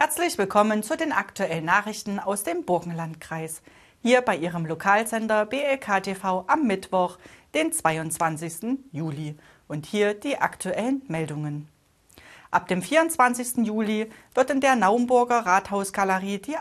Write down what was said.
Herzlich willkommen zu den aktuellen Nachrichten aus dem Burgenlandkreis. Hier bei Ihrem Lokalsender BLK TV am Mittwoch, den 22. Juli. Und hier die aktuellen Meldungen. Ab dem 24. Juli wird in der Naumburger Rathausgalerie die